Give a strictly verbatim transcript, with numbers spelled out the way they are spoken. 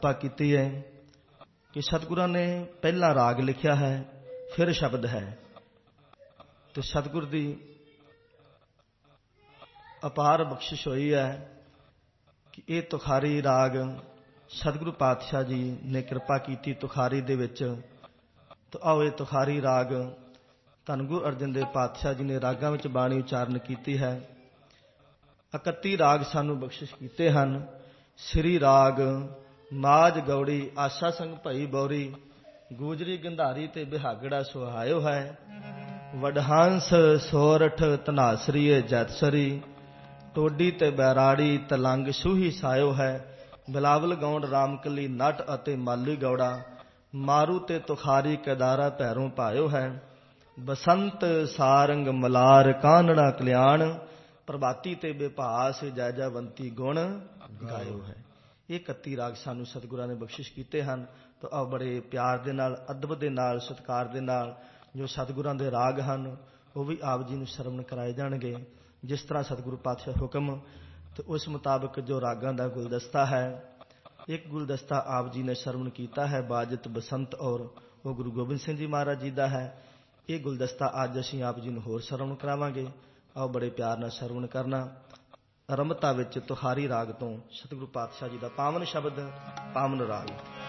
ਕਿਰਪਾ ਕੀਤੀ ਹੈ ਕਿ ਸਤਿਗੁਰਾਂ ਨੇ ਪਹਿਲਾਂ ਰਾਗ ਲਿਖਿਆ ਹੈ, ਫਿਰ ਸ਼ਬਦ ਹੈ। ਤੇ ਸਤਿਗੁਰ ਦੀ ਅਪਾਰ ਬਖਸ਼ਿਸ਼ ਹੋਈ ਹੈ ਕਿ ਇਹ ਤੁਖਾਰੀ ਰਾਗ ਸਤਿਗੁਰੂ ਪਾਤਸ਼ਾਹ ਜੀ ਨੇ ਕਿਰਪਾ ਕੀਤੀ ਤੁਖਾਰੀ ਦੇ ਵਿੱਚ। ਤਾਂ ਆਓ ਇਹ ਤੁਖਾਰੀ ਰਾਗ ਧੰਨ ਗੁਰੂ ਅਰਜਨ ਦੇਵ ਪਾਤਸ਼ਾਹ ਜੀ ਨੇ ਰਾਗਾਂ ਵਿੱਚ ਬਾਣੀ ਉਚਾਰਨ ਕੀਤੀ ਹੈ। ਇਕੱਤੀ ਰਾਗ ਸਾਨੂੰ ਬਖਸ਼ਿਸ਼ ਕੀਤੇ ਹਨ। ਸ੍ਰੀ ਰਾਗ ਮਾਝ ਗੌੜੀ ਆਸਾ ਸੰਗ ਭਈ ਬੌਰੀ, ਗੂਜਰੀ ਗੰਧਾਰੀ ਤੇ ਬਿਹਾਗੜਾ ਸੁਹਾਇਓ ਹੈ। ਵਡਹੰਸ ਸੋਰਠ ਧਨਾਸਰੀਏ ਜੈਤਸਰੀ, ਟੋਡੀ ਤੇ ਬੈਰਾੜੀ ਤਲੰਗ ਸੂਹੀ ਸਾਇਓ ਹੈ। ਬਿਲਾਵਲ ਗੌਂਡ ਰਾਮਕਲੀ ਨਟ ਅਤੇ ਮਾਲੀ ਗੌੜਾ, ਮਾਰੂ ਤੇ ਤੁਖਾਰੀ ਕੇਦਾਰਾ ਭੈਰੋਂ ਪਾਇਓ ਹੈ। ਬਸੰਤ ਸਾਰੰਗ ਮਲਾਰ ਕਾਨੜਾ ਕਲਿਆਣ, ਪ੍ਰਭਾਤੀ ਤੇ ਬਿਭਾਸ ਜੈ ਜੈਵੰਤੀ ਗੁਣ ਗਾਇਓ ਹੈ। ਇਹ ਇਕੱਤੀ ਰਾਗ ਸਾਨੂੰ ਸਤਿਗੁਰਾਂ ਨੇ ਬਖਸ਼ਿਸ਼ ਕੀਤੇ ਹਨ। ਤਾਂ ਆਓ ਬੜੇ ਪਿਆਰ ਦੇ ਨਾਲ, ਅਦਬ ਦੇ ਨਾਲ, ਸਤਿਕਾਰ ਦੇ ਨਾਲ ਜੋ ਸਤਿਗੁਰਾਂ ਦੇ ਰਾਗ ਹਨ ਉਹ ਵੀ ਆਪ ਜੀ ਨੂੰ ਸਰਵਣ ਕਰਾਏ ਜਾਣਗੇ। ਜਿਸ ਤਰ੍ਹਾਂ ਸਤਿਗੁਰੂ ਪਾਤਸ਼ਾਹ ਹੁਕਮ ਤੇ ਉਸ ਮੁਤਾਬਕ ਜੋ ਰਾਗਾਂ ਦਾ ਗੁਲਦਸਤਾ ਹੈ, ਇੱਕ ਗੁਲਦਸਤਾ ਆਪ ਜੀ ਨੇ ਸਰਵਣ ਕੀਤਾ ਹੈ ਬਾਜਤ ਬਸੰਤ ਔਰ, ਉਹ ਗੁਰੂ ਗੋਬਿੰਦ ਸਿੰਘ ਜੀ ਮਹਾਰਾਜ ਜੀ ਦਾ ਹੈ। ਇਹ ਗੁਲਦਸਤਾ ਅੱਜ ਅਸੀਂ ਆਪ ਜੀ ਨੂੰ ਹੋਰ ਸਰਵਣ ਕਰਾਵਾਂਗੇ। ਆਓ ਬੜੇ ਪਿਆਰ ਨਾਲ ਸਰਵਣ ਕਰਨਾ। ਆਰੰਭਤਾ ਵਿੱਚ ਤੁਖਾਰੀ ਰਾਗ ਤੋਂ ਸਤਿਗੁਰੂ ਪਾਤਸ਼ਾਹ ਜੀ ਦਾ ਪਾਵਨ ਸ਼ਬਦ, ਪਾਵਨ ਰਾਗ।